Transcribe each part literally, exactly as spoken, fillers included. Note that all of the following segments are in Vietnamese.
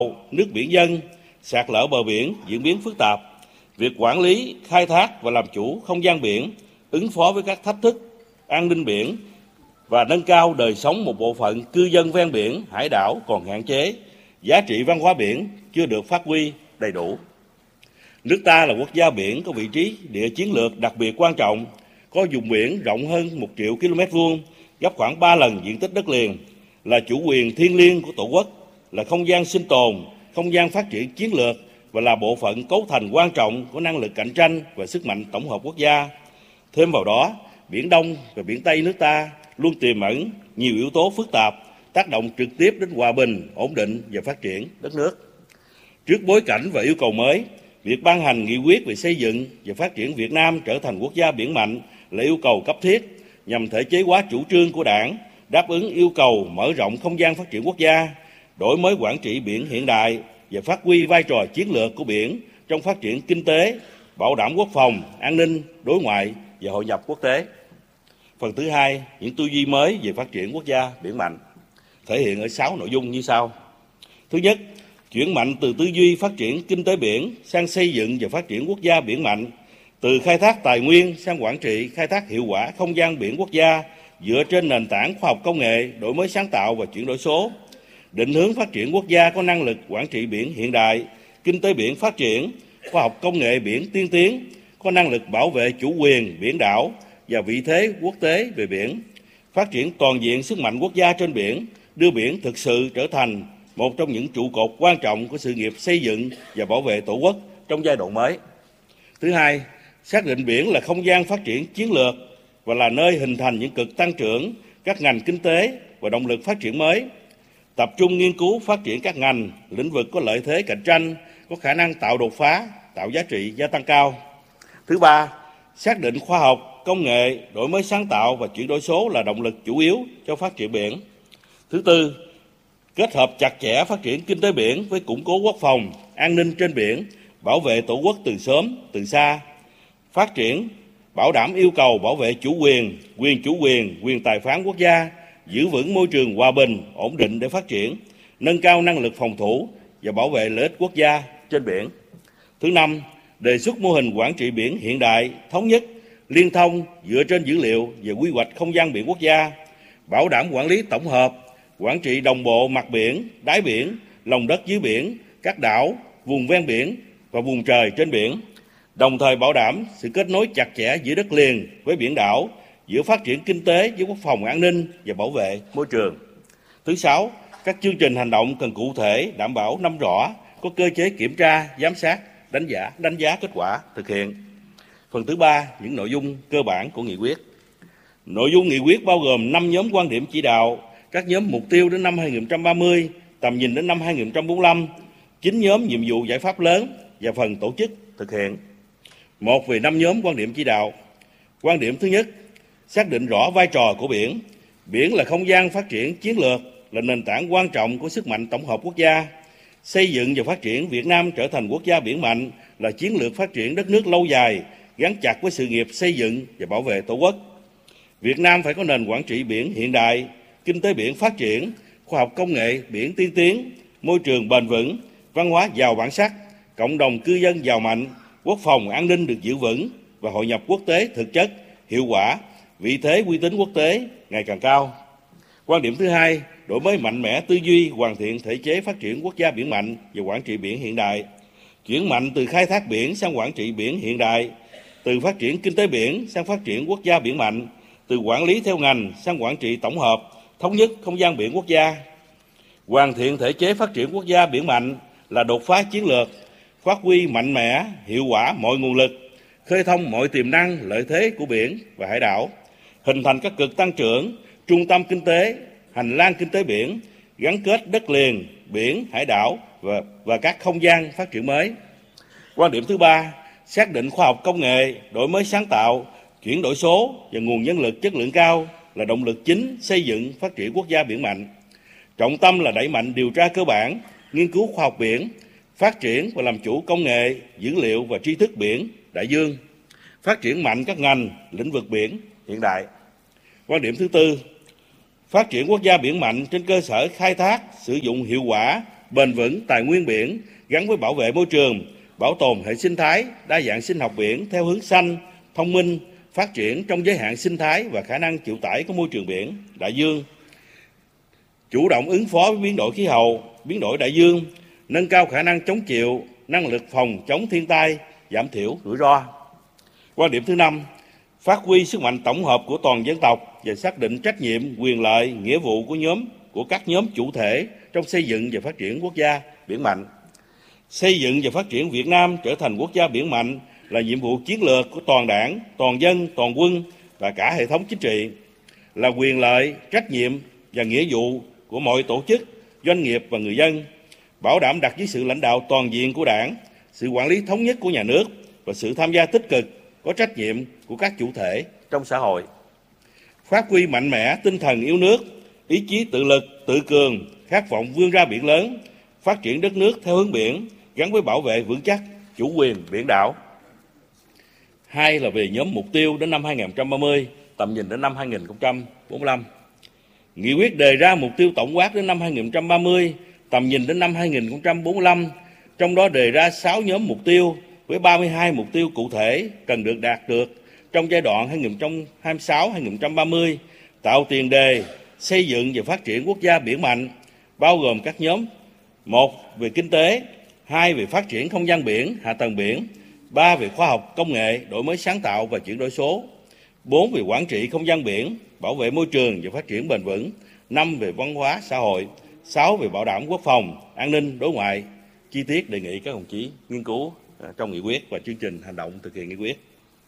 nước biển dân, sạt lở bờ biển diễn biến phức tạp. Việc quản lý, khai thác và làm chủ không gian biển, ứng phó với các thách thức an ninh biển và nâng cao đời sống một bộ phận cư dân ven biển, hải đảo còn hạn chế, giá trị văn hóa biển chưa được phát huy đầy đủ. Nước ta là quốc gia biển có vị trí địa chiến lược đặc biệt quan trọng, có vùng biển rộng hơn một triệu km vuông, gấp khoảng ba lần diện tích đất liền, là chủ quyền thiêng liêng của Tổ quốc, là không gian sinh tồn, không gian phát triển chiến lược và là bộ phận cấu thành quan trọng của năng lực cạnh tranh và sức mạnh tổng hợp quốc gia. Thêm vào đó, Biển Đông và Biển Tây nước ta luôn tiềm ẩn nhiều yếu tố phức tạp, tác động trực tiếp đến hòa bình, ổn định và phát triển đất nước. Trước bối cảnh và yêu cầu mới, việc ban hành nghị quyết về xây dựng và phát triển Việt Nam trở thành quốc gia biển mạnh là yêu cầu cấp thiết nhằm thể chế hóa chủ trương của Đảng, đáp ứng yêu cầu mở rộng không gian phát triển quốc gia, đổi mới quản trị biển hiện đại và phát huy vai trò chiến lược của biển trong phát triển kinh tế, bảo đảm quốc phòng, an ninh, đối ngoại và hội nhập quốc tế. Phần thứ hai, những tư duy mới về phát triển quốc gia biển mạnh, thể hiện ở sáu nội dung như sau. Thứ nhất, chuyển mạnh từ tư duy phát triển kinh tế biển sang xây dựng và phát triển quốc gia biển mạnh, từ khai thác tài nguyên sang quản trị, khai thác hiệu quả không gian biển quốc gia dựa trên nền tảng khoa học công nghệ, đổi mới sáng tạo và chuyển đổi số. Định hướng phát triển quốc gia có năng lực quản trị biển hiện đại, kinh tế biển phát triển, khoa học công nghệ biển tiên tiến, có năng lực bảo vệ chủ quyền biển đảo và vị thế quốc tế về biển, phát triển toàn diện sức mạnh quốc gia trên biển, đưa biển thực sự trở thành một trong những trụ cột quan trọng của sự nghiệp xây dựng và bảo vệ Tổ quốc trong giai đoạn mới. Thứ hai, xác định biển là không gian phát triển chiến lược và là nơi hình thành những cực tăng trưởng, các ngành kinh tế và động lực phát triển mới. Tập trung nghiên cứu phát triển các ngành, lĩnh vực có lợi thế cạnh tranh, có khả năng tạo đột phá, tạo giá trị gia tăng cao. Thứ ba, xác định khoa học, công nghệ, đổi mới sáng tạo và chuyển đổi số là động lực chủ yếu cho phát triển biển. Thứ tư, kết hợp chặt chẽ phát triển kinh tế biển với củng cố quốc phòng, an ninh trên biển, bảo vệ Tổ quốc từ sớm, từ xa, phát triển, bảo đảm yêu cầu bảo vệ chủ quyền, quyền chủ quyền, quyền tài phán quốc gia, giữ vững môi trường hòa bình, ổn định để phát triển, nâng cao năng lực phòng thủ và bảo vệ lợi ích quốc gia trên biển. Thứ năm, đề xuất mô hình quản trị biển hiện đại, thống nhất, liên thông dựa trên dữ liệu và quy hoạch không gian biển quốc gia, bảo đảm quản lý tổng hợp, quản trị đồng bộ mặt biển, đáy biển, lòng đất dưới biển, các đảo, vùng ven biển và vùng trời trên biển, đồng thời bảo đảm sự kết nối chặt chẽ giữa đất liền với biển đảo, giữa phát triển kinh tế với quốc phòng an ninh và bảo vệ môi trường. Thứ sáu, các chương trình hành động cần cụ thể, đảm bảo nắm rõ, có cơ chế kiểm tra, giám sát, đánh giá, đánh giá kết quả thực hiện. Phần thứ ba, những nội dung cơ bản của nghị quyết. Nội dung nghị quyết bao gồm năm nhóm quan điểm chỉ đạo, các nhóm mục tiêu đến năm hai nghìn không trăm ba mươi, tầm nhìn đến năm hai nghìn không trăm bốn mươi lăm, chín nhóm nhiệm vụ giải pháp lớn và phần tổ chức thực hiện. Một, về năm nhóm quan điểm chỉ đạo. Quan điểm thứ nhất, xác định rõ vai trò của biển. Biển là không gian phát triển chiến lược, là nền tảng quan trọng của sức mạnh tổng hợp quốc gia. Xây dựng và phát triển Việt Nam trở thành quốc gia biển mạnh là chiến lược phát triển đất nước lâu dài, gắn chặt với sự nghiệp xây dựng và bảo vệ Tổ quốc. Việt Nam phải có nền quản trị biển hiện đại, kinh tế biển phát triển, khoa học công nghệ biển tiên tiến, môi trường bền vững, văn hóa giàu bản sắc, cộng đồng cư dân giàu mạnh, quốc phòng an ninh được giữ vững và hội nhập quốc tế thực chất, hiệu quả, vị thế uy tín quốc tế ngày càng cao. Quan điểm thứ hai, đổi mới mạnh mẽ tư duy, hoàn thiện thể chế phát triển quốc gia biển mạnh và quản trị biển hiện đại. Chuyển mạnh từ khai thác biển sang quản trị biển hiện đại, từ phát triển kinh tế biển sang phát triển quốc gia biển mạnh, từ quản lý theo ngành sang quản trị tổng hợp, thống nhất không gian biển quốc gia. Hoàn thiện thể chế phát triển quốc gia biển mạnh là đột phá chiến lược, phát huy mạnh mẽ, hiệu quả mọi nguồn lực, khơi thông mọi tiềm năng, lợi thế của biển và hải đảo, hình thành các cực tăng trưởng, trung tâm kinh tế, hành lang kinh tế biển, gắn kết đất liền, biển, hải đảo và, và các không gian phát triển mới. Quan điểm thứ ba, xác định khoa học công nghệ, đổi mới sáng tạo, chuyển đổi số và nguồn nhân lực chất lượng cao là động lực chính xây dựng phát triển quốc gia biển mạnh. Trọng tâm là đẩy mạnh điều tra cơ bản, nghiên cứu khoa học biển, phát triển và làm chủ công nghệ, dữ liệu và tri thức biển, đại dương, phát triển mạnh các ngành, lĩnh vực biển hiện đại. Quan điểm thứ tư, phát triển quốc gia biển mạnh trên cơ sở khai thác, sử dụng hiệu quả bền vững tài nguyên biển gắn với bảo vệ môi trường, bảo tồn hệ sinh thái, đa dạng sinh học biển theo hướng xanh, thông minh, phát triển trong giới hạn sinh thái và khả năng chịu tải của môi trường biển, đại dương. Chủ động ứng phó với biến đổi khí hậu, biến đổi đại dương, nâng cao khả năng chống chịu, năng lực phòng chống thiên tai, giảm thiểu rủi ro. Quan điểm thứ năm, phát huy sức mạnh tổng hợp của toàn dân tộc và xác định trách nhiệm, quyền lợi, nghĩa vụ của nhóm của các nhóm chủ thể trong xây dựng và phát triển quốc gia biển mạnh. Xây dựng và phát triển Việt Nam trở thành quốc gia biển mạnh là nhiệm vụ chiến lược của toàn đảng, toàn dân, toàn quân và cả hệ thống chính trị, là quyền lợi, trách nhiệm và nghĩa vụ của mọi tổ chức, doanh nghiệp và người dân, bảo đảm đặt dưới sự lãnh đạo toàn diện của Đảng, sự quản lý thống nhất của nhà nước và sự tham gia tích cực, có trách nhiệm của các chủ thể trong xã hội. Phát huy mạnh mẽ tinh thần yêu nước, ý chí tự lực, tự cường, khát vọng vươn ra biển lớn, phát triển đất nước theo hướng biển, gắn với bảo vệ vững chắc chủ quyền biển đảo. Hai là về nhóm mục tiêu đến năm hai nghìn không trăm ba mươi, tầm nhìn đến năm hai nghìn không trăm bốn mươi lăm. Nghị quyết đề ra mục tiêu tổng quát đến năm hai nghìn không trăm ba mươi, tầm nhìn đến năm hai nghìn không trăm bốn mươi lăm, trong đó đề ra sáu nhóm mục tiêu với ba mươi hai mục tiêu cụ thể cần được đạt được trong giai đoạn hai nghìn không trăm hai mươi sáu đến hai nghìn không trăm ba mươi, tạo tiền đề xây dựng và phát triển quốc gia biển mạnh, bao gồm các nhóm: một về kinh tế, hai về phát triển không gian biển, hạ tầng biển, ba về khoa học công nghệ, đổi mới sáng tạo và chuyển đổi số, bốn về quản trị không gian biển, bảo vệ môi trường và phát triển bền vững, năm về văn hóa xã hội, sáu về bảo đảm quốc phòng, an ninh, đối ngoại. Chi tiết đề nghị các đồng chí nghiên cứu trong nghị quyết và chương trình hành động thực hiện nghị quyết.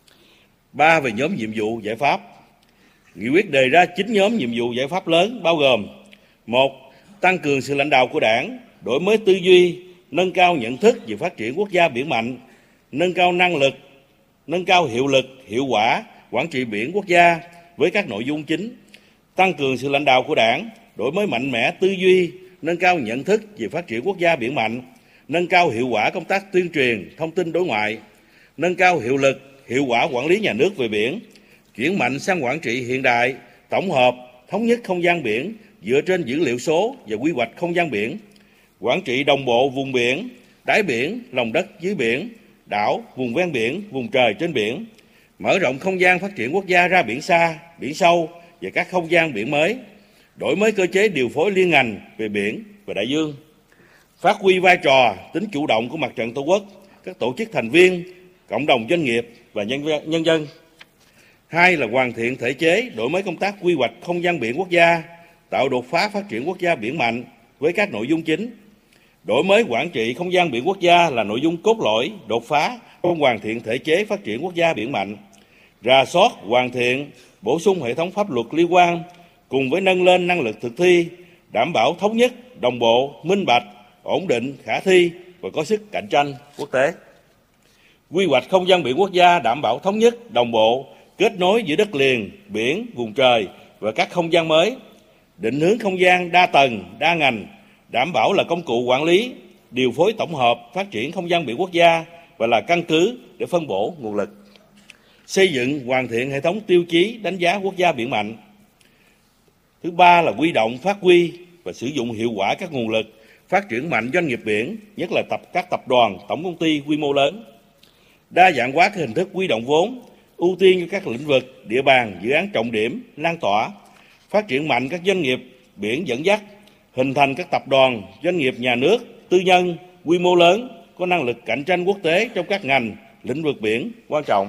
Ba về nhóm nhiệm vụ giải pháp. Nghị quyết đề ra chín nhóm nhiệm vụ giải pháp lớn bao gồm: một, tăng cường sự lãnh đạo của Đảng, đổi mới tư duy, nâng cao nhận thức về phát triển quốc gia biển mạnh, nâng cao năng lực, nâng cao hiệu lực, hiệu quả quản trị biển quốc gia với các nội dung chính: tăng cường sự lãnh đạo của Đảng, đổi mới mạnh mẽ tư duy, nâng cao nhận thức về phát triển quốc gia biển mạnh, nâng cao hiệu quả công tác tuyên truyền, thông tin đối ngoại, nâng cao hiệu lực, hiệu quả quản lý nhà nước về biển, chuyển mạnh sang quản trị hiện đại, tổng hợp, thống nhất không gian biển dựa trên dữ liệu số và quy hoạch không gian biển, quản trị đồng bộ vùng biển, đáy biển, lòng đất dưới biển, đảo, vùng ven biển, vùng trời trên biển, mở rộng không gian phát triển quốc gia ra biển xa, biển sâu và các không gian biển mới, đổi mới cơ chế điều phối liên ngành về biển và đại dương, phát huy vai trò, tính chủ động của Mặt trận Tổ quốc, các tổ chức thành viên, cộng đồng doanh nghiệp và nhân, nhân dân. Hai là hoàn thiện thể chế, đổi mới công tác quy hoạch không gian biển quốc gia, tạo đột phá phát triển quốc gia biển mạnh với các nội dung chính. Đổi mới quản trị không gian biển quốc gia là nội dung cốt lõi, đột phá trong hoàn thiện thể chế phát triển quốc gia biển mạnh. Rà soát, hoàn thiện, bổ sung hệ thống pháp luật liên quan cùng với nâng lên năng lực thực thi, đảm bảo thống nhất, đồng bộ, minh bạch, ổn định, khả thi và có sức cạnh tranh quốc tế. Quy hoạch không gian biển quốc gia đảm bảo thống nhất, đồng bộ, kết nối giữa đất liền, biển, vùng trời và các không gian mới, định hướng không gian đa tầng, đa ngành, đảm bảo là công cụ quản lý, điều phối tổng hợp phát triển không gian biển quốc gia và là căn cứ để phân bổ nguồn lực. Xây dựng hoàn thiện hệ thống tiêu chí đánh giá quốc gia biển mạnh. Thứ ba là huy động, phát huy và sử dụng hiệu quả các nguồn lực, phát triển mạnh doanh nghiệp biển, nhất là tập các tập đoàn, tổng công ty quy mô lớn. Đa dạng hóa các hình thức huy động vốn, ưu tiên cho các lĩnh vực, địa bàn, dự án trọng điểm, lan tỏa, phát triển mạnh các doanh nghiệp biển dẫn dắt, hình thành các tập đoàn, doanh nghiệp nhà nước, tư nhân, quy mô lớn, có năng lực cạnh tranh quốc tế trong các ngành, lĩnh vực biển quan trọng.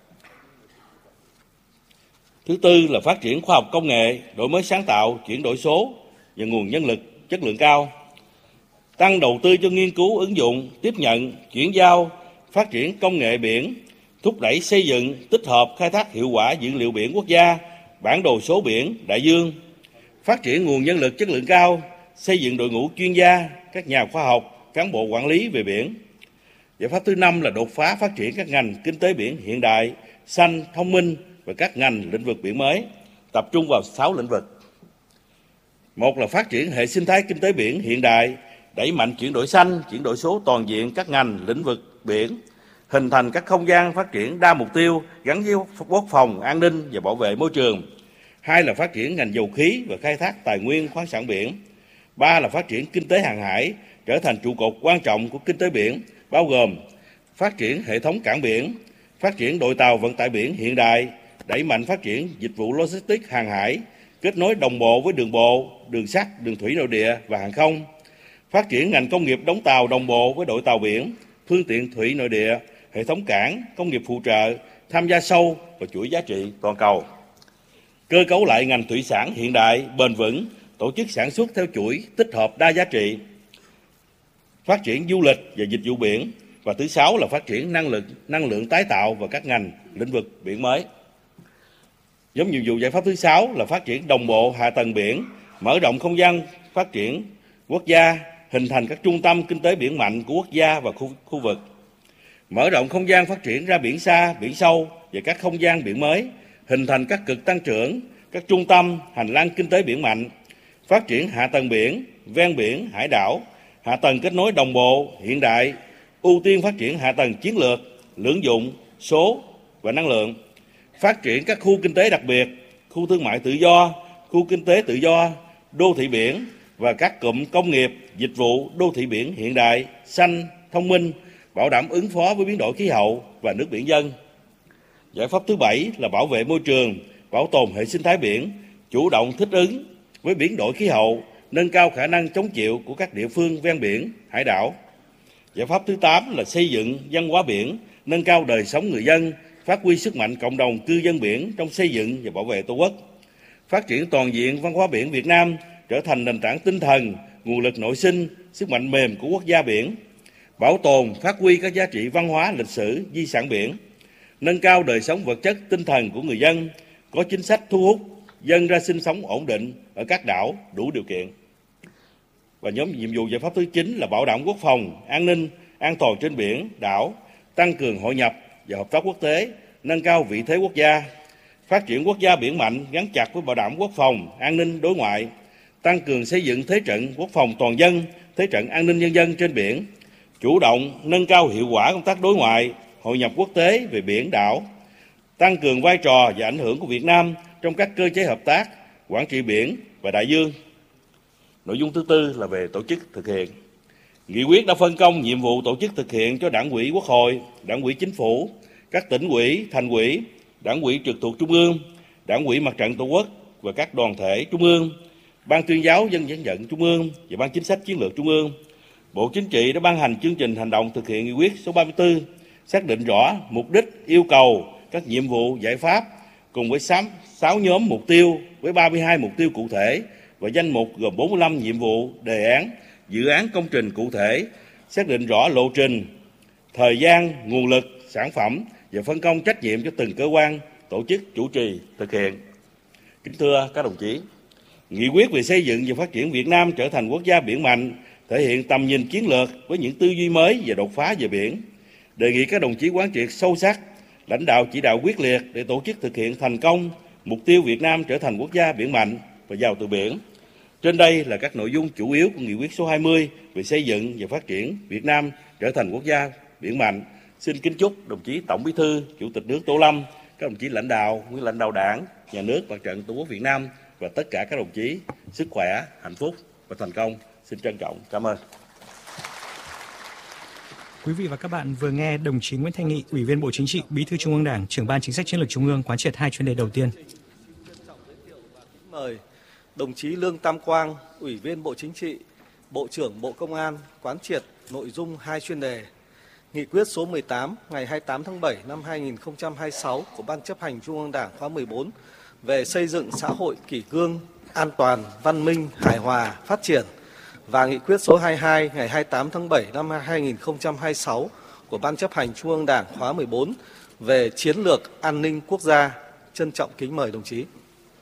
Thứ tư là phát triển khoa học công nghệ, đổi mới sáng tạo, chuyển đổi số và nguồn nhân lực chất lượng cao. Tăng đầu tư cho nghiên cứu, ứng dụng, tiếp nhận, chuyển giao, phát triển công nghệ biển, thúc đẩy xây dựng, tích hợp, khai thác hiệu quả dữ liệu biển quốc gia, bản đồ số biển, đại dương, phát triển nguồn nhân lực chất lượng cao, xây dựng đội ngũ chuyên gia, các nhà khoa học, cán bộ quản lý về biển. Giải pháp thứ năm là đột phá phát triển các ngành kinh tế biển hiện đại, xanh, thông minh và các ngành lĩnh vực biển mới, tập trung vào sáu lĩnh vực. Một là phát triển hệ sinh thái kinh tế biển hiện đại, đẩy mạnh chuyển đổi xanh, chuyển đổi số toàn diện các ngành lĩnh vực biển, hình thành các không gian phát triển đa mục tiêu gắn với quốc phòng, an ninh và bảo vệ môi trường. Hai là phát triển ngành dầu khí và khai thác tài nguyên khoáng sản biển. Ba là phát triển kinh tế hàng hải, trở thành trụ cột quan trọng của kinh tế biển, bao gồm phát triển hệ thống cảng biển, phát triển đội tàu vận tải biển hiện đại, đẩy mạnh phát triển dịch vụ logistics hàng hải, kết nối đồng bộ với đường bộ, đường sắt, đường thủy nội địa và hàng không, phát triển ngành công nghiệp đóng tàu đồng bộ với đội tàu biển, phương tiện thủy nội địa, hệ thống cảng, công nghiệp phụ trợ, tham gia sâu vào chuỗi giá trị toàn cầu. Cơ cấu lại ngành thủy sản hiện đại, bền vững, tổ chức sản xuất theo chuỗi tích hợp đa giá trị, phát triển du lịch và dịch vụ biển, và thứ sáu là phát triển năng lượng, năng lượng tái tạo và các ngành lĩnh vực biển mới. Nhóm nhiệm vụ giải pháp thứ sáu là phát triển đồng bộ hạ tầng biển, mở rộng không gian phát triển quốc gia, hình thành các trung tâm kinh tế biển mạnh của quốc gia và khu, khu vực. Mở rộng không gian phát triển ra biển xa, biển sâu và các không gian biển mới, hình thành các cực tăng trưởng, các trung tâm, hành lang kinh tế biển mạnh, phát triển hạ tầng biển, ven biển, hải đảo, hạ tầng kết nối đồng bộ, hiện đại, ưu tiên phát triển hạ tầng chiến lược, lưỡng dụng, số và năng lượng, phát triển các khu kinh tế đặc biệt, khu thương mại tự do, khu kinh tế tự do, đô thị biển và các cụm công nghiệp, dịch vụ, đô thị biển hiện đại, xanh, thông minh, bảo đảm ứng phó với biến đổi khí hậu và nước biển dân. Giải pháp thứ bảy là bảo vệ môi trường, bảo tồn hệ sinh thái biển, chủ động thích ứng với biến đổi khí hậu, nâng cao khả năng chống chịu của các địa phương ven biển, hải đảo. Giải pháp thứ tám là xây dựng văn hóa biển, nâng cao đời sống người dân, phát huy sức mạnh cộng đồng cư dân biển trong xây dựng và bảo vệ Tổ quốc. Phát triển toàn diện văn hóa biển Việt Nam trở thành nền tảng tinh thần, nguồn lực nội sinh, sức mạnh mềm của quốc gia biển. Bảo tồn, phát huy các giá trị văn hóa, lịch sử, di sản biển. Nâng cao đời sống vật chất, tinh thần của người dân, có chính sách thu hút dân ra sinh sống ổn định ở các đảo đủ điều kiện. Và nhóm nhiệm vụ giải pháp thứ chín là bảo đảm quốc phòng, an ninh, an toàn trên biển, đảo, tăng cường hội nhập và hợp tác quốc tế, nâng cao vị thế quốc gia, phát triển quốc gia biển mạnh gắn chặt với bảo đảm quốc phòng, an ninh đối ngoại, tăng cường xây dựng thế trận quốc phòng toàn dân, thế trận an ninh nhân dân trên biển, chủ động nâng cao hiệu quả công tác đối ngoại, hội nhập quốc tế về biển đảo, tăng cường vai trò và ảnh hưởng của Việt Nam trong các cơ chế hợp tác, quản trị biển và đại dương. Nội dung thứ tư là về tổ chức thực hiện. Nghị quyết đã phân công nhiệm vụ tổ chức thực hiện cho Đảng ủy Quốc hội, Đảng ủy Chính phủ, các tỉnh ủy, thành ủy, Đảng ủy trực thuộc Trung ương, Đảng ủy Mặt trận Tổ quốc và các đoàn thể Trung ương, Ban tuyên giáo Dân vận dẫn Trung ương và Ban chính sách chiến lược Trung ương. Bộ Chính trị đã ban hành chương trình hành động thực hiện nghị quyết số ba mươi tư, xác định rõ mục đích, yêu cầu, các nhiệm vụ, giải pháp cùng với sáu nhóm mục tiêu với ba mươi hai mục tiêu cụ thể và danh mục gồm bốn mươi lăm nhiệm vụ, đề án, dự án công trình cụ thể, xác định rõ lộ trình, thời gian, nguồn lực, sản phẩm và phân công trách nhiệm cho từng cơ quan, tổ chức chủ trì thực hiện. Kính thưa các đồng chí, nghị quyết về xây dựng và phát triển Việt Nam trở thành quốc gia biển mạnh thể hiện tầm nhìn chiến lược với những tư duy mới và đột phá về biển. Đề nghị các đồng chí quán triệt sâu sắc, lãnh đạo chỉ đạo quyết liệt để tổ chức thực hiện thành công mục tiêu Việt Nam trở thành quốc gia biển mạnh và giàu từ biển. Trên đây là các nội dung chủ yếu của nghị quyết số hai mươi về xây dựng và phát triển Việt Nam trở thành quốc gia biển mạnh. Xin kính chúc đồng chí Tổng Bí thư, Chủ tịch nước Tô Lâm, các đồng chí lãnh đạo, nguyên lãnh đạo Đảng, Nhà nước, Mặt trận Tổ quốc Việt Nam và tất cả các đồng chí sức khỏe, hạnh phúc và thành công. Xin trân trọng cảm ơn. Quý vị và các bạn vừa nghe đồng chí Nguyễn Thanh Nghị, Ủy viên Bộ Chính trị, Bí thư Trung ương Đảng, Trưởng ban Chính sách Chiến lược Trung ương quán triệt hai chuyên đề đầu tiên. Mời đồng chí Lương Tam Quang, Ủy viên Bộ Chính trị, Bộ trưởng Bộ Công an quán triệt nội dung hai chuyên đề. Nghị quyết số mười tám ngày hai mươi tám tháng bảy năm hai nghìn không trăm hai mươi sáu của Ban chấp hành Trung ương Đảng khóa mười bốn về xây dựng xã hội kỷ cương, an toàn, văn minh, hài hòa, phát triển và nghị quyết số hai mươi hai ngày hai mươi tám tháng bảy năm hai nghìn không trăm hai mươi sáu của Ban chấp hành Trung ương Đảng khóa mười bốn về chiến lược an ninh quốc gia. Trân trọng kính mời đồng chí.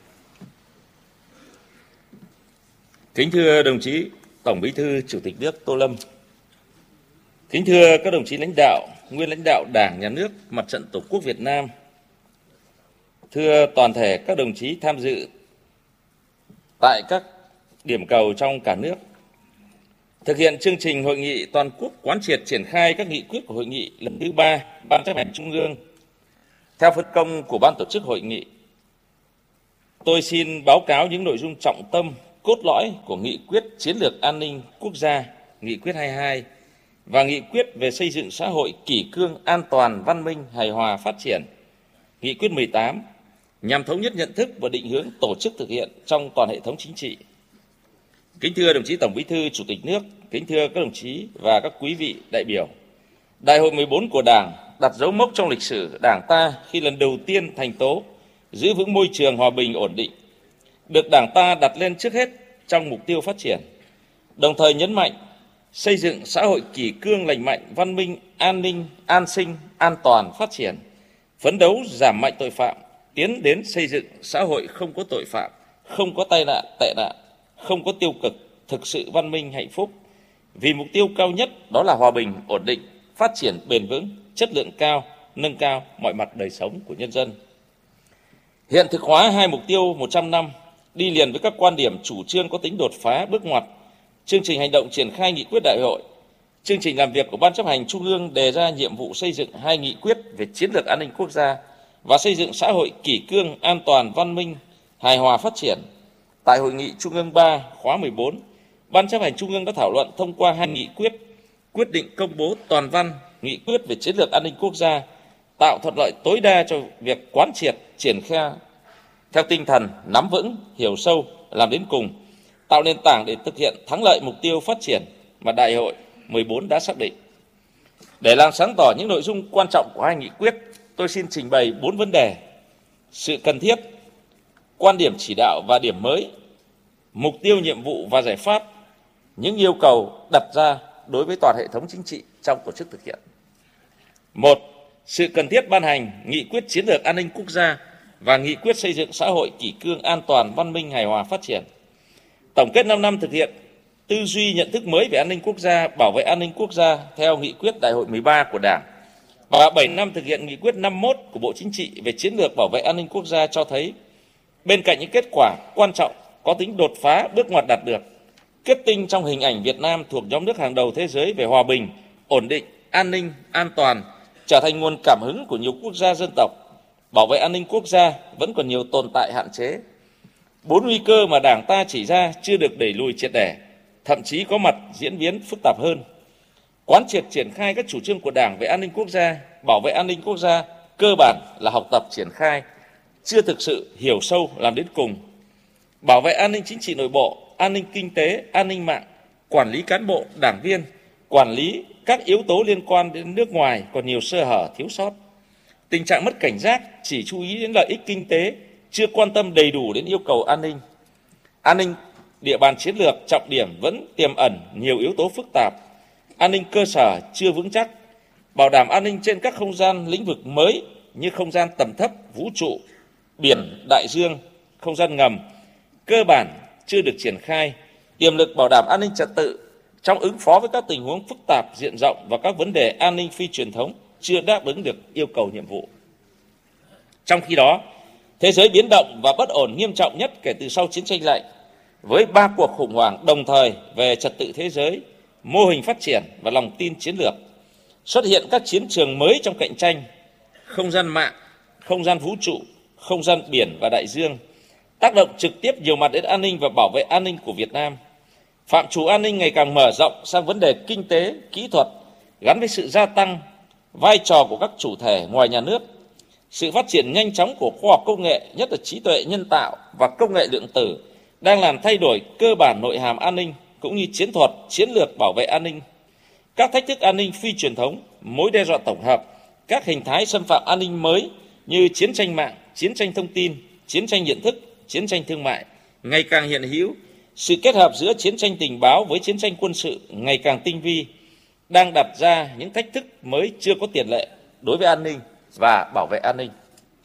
Kính thưa đồng chí Tổng Bí thư, Chủ tịch nước Tô Lâm. Kính thưa các đồng chí lãnh đạo, nguyên lãnh đạo Đảng, Nhà nước, Mặt trận Tổ quốc Việt Nam. Thưa toàn thể các đồng chí tham dự tại các điểm cầu trong cả nước. Thực hiện chương trình hội nghị toàn quốc quán triệt triển khai các nghị quyết của hội nghị lần thứ ba Ban chấp hành Trung ương theo phân công của ban tổ chức hội nghị, tôi xin báo cáo những nội dung trọng tâm, cốt lõi của nghị quyết chiến lược an ninh quốc gia Nghị quyết hai mươi hai và Nghị quyết về xây dựng xã hội kỷ cương, an toàn, văn minh, hài hòa, phát triển, Nghị quyết mười tám, nhằm thống nhất nhận thức và định hướng tổ chức thực hiện trong toàn hệ thống chính trị. Kính thưa đồng chí Tổng Bí thư, Chủ tịch nước, kính thưa các đồng chí và các quý vị đại biểu, Đại hội mười bốn của Đảng đặt dấu mốc trong lịch sử Đảng ta khi lần đầu tiên thành tố giữ vững môi trường hòa bình ổn định, được Đảng ta đặt lên trước hết trong mục tiêu phát triển, đồng thời nhấn mạnh xây dựng xã hội kỷ cương lành mạnh, văn minh, an ninh, an sinh, an toàn, phát triển, phấn đấu giảm mạnh tội phạm, tiến đến xây dựng xã hội không có tội phạm, không có tai nạn, tệ nạn, không có tiêu cực, thực sự văn minh, hạnh phúc, vì mục tiêu cao nhất đó là hòa bình, ổn định, phát triển bền vững, chất lượng cao, nâng cao mọi mặt đời sống của nhân dân. Hiện thực hóa hai mục tiêu một trăm năm, đi liền với các quan điểm chủ trương có tính đột phá, bước ngoặt, chương trình hành động triển khai nghị quyết đại hội, chương trình làm việc của Ban chấp hành Trung ương đề ra nhiệm vụ xây dựng hai nghị quyết về chiến lược an ninh quốc gia và xây dựng xã hội kỷ cương, an toàn, văn minh, hài hòa, phát triển. Tại Hội nghị Trung ương ba khóa mười bốn, Ban chấp hành Trung ương đã thảo luận thông qua hai nghị quyết, quyết định công bố toàn văn nghị quyết về chiến lược an ninh quốc gia, tạo thuận lợi tối đa cho việc quán triệt, triển khai theo tinh thần nắm vững, hiểu sâu, làm đến cùng, tạo nền tảng để thực hiện thắng lợi mục tiêu phát triển mà Đại hội mười bốn đã xác định. Để làm sáng tỏ những nội dung quan trọng của hai nghị quyết, tôi xin trình bày bốn vấn đề: sự cần thiết, quan điểm chỉ đạo và điểm mới, mục tiêu, nhiệm vụ và giải pháp, những yêu cầu đặt ra đối với toàn hệ thống chính trị trong tổ chức thực hiện. Một, sự cần thiết ban hành nghị quyết chiến lược an ninh quốc gia và nghị quyết xây dựng xã hội kỷ cương, an toàn, văn minh, hài hòa, phát triển. Tổng kết năm năm thực hiện tư duy nhận thức mới về an ninh quốc gia, bảo vệ an ninh quốc gia theo nghị quyết Đại hội mười ba của Đảng và bảy năm thực hiện nghị quyết năm mươi mốt của Bộ Chính trị về chiến lược bảo vệ an ninh quốc gia cho thấy, bên cạnh những kết quả quan trọng có tính đột phá, bước ngoặt đạt được, kết tinh trong hình ảnh Việt Nam thuộc nhóm nước hàng đầu thế giới về hòa bình, ổn định, an ninh, an toàn, trở thành nguồn cảm hứng của nhiều quốc gia dân tộc, bảo vệ an ninh quốc gia vẫn còn nhiều tồn tại hạn chế. Bốn nguy cơ mà Đảng ta chỉ ra chưa được đẩy lùi triệt để, thậm chí có mặt diễn biến phức tạp hơn. Quán triệt triển khai các chủ trương của Đảng về an ninh quốc gia, bảo vệ an ninh quốc gia cơ bản là học tập triển khai, chưa thực sự hiểu sâu làm đến cùng. Bảo vệ an ninh chính trị nội bộ, an ninh kinh tế, an ninh mạng, quản lý cán bộ, đảng viên, quản lý các yếu tố liên quan đến nước ngoài còn nhiều sơ hở, thiếu sót. Tình trạng mất cảnh giác, chỉ chú ý đến lợi ích kinh tế, chưa quan tâm đầy đủ đến yêu cầu an ninh. An ninh địa bàn chiến lược trọng điểm vẫn tiềm ẩn nhiều yếu tố phức tạp. An ninh cơ sở chưa vững chắc. Bảo đảm an ninh trên các không gian lĩnh vực mới như không gian tầm thấp, vũ trụ, biển, đại dương, không gian ngầm, cơ bản chưa được triển khai. Tiềm lực bảo đảm an ninh trật tự trong ứng phó với các tình huống phức tạp diện rộng và các vấn đề an ninh phi truyền thống chưa đáp ứng được yêu cầu nhiệm vụ. Trong khi đó, thế giới biến động và bất ổn nghiêm trọng nhất kể từ sau chiến tranh lạnh, với ba cuộc khủng hoảng đồng thời về trật tự thế giới, mô hình phát triển và lòng tin chiến lược, xuất hiện các chiến trường mới trong cạnh tranh, không gian mạng, không gian vũ trụ, không gian biển và đại dương, tác động trực tiếp nhiều mặt đến an ninh và bảo vệ an ninh của Việt Nam. Phạm trù an ninh ngày càng mở rộng sang vấn đề kinh tế, kỹ thuật, gắn với sự gia tăng vai trò của các chủ thể ngoài nhà nước, sự phát triển nhanh chóng của khoa học công nghệ, nhất là trí tuệ nhân tạo và công nghệ lượng tử, đang làm thay đổi cơ bản nội hàm an ninh cũng như chiến thuật, chiến lược bảo vệ an ninh. Các thách thức an ninh phi truyền thống, mối đe dọa tổng hợp, các hình thái xâm phạm an ninh mới như chiến tranh mạng, chiến tranh thông tin, chiến tranh nhận thức, chiến tranh thương mại ngày càng hiện hữu. Sự kết hợp giữa chiến tranh tình báo với chiến tranh quân sự ngày càng tinh vi, đang đặt ra những thách thức mới chưa có tiền lệ đối với an ninh và bảo vệ an ninh.